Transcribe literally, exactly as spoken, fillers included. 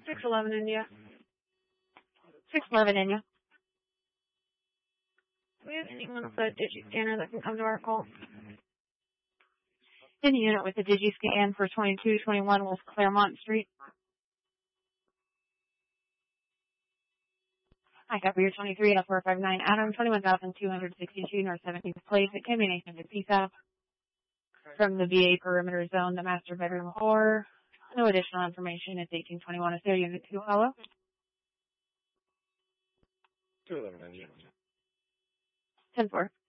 six eleven India. six eleven India. Do we have anyone with a digi-scanner that can come to our call? In the unit with the digi-scan for twenty-two twenty-one West Claremont Street. I copy your twenty-three L four five nine Adam, twenty-one thousand two hundred sixty-two North seventeenth Place, at combination of P S A P from the V A perimeter zone, the master bedroom or no additional information. It's eighteen twenty-one is there, unit two, hello? two eleven India. ten four.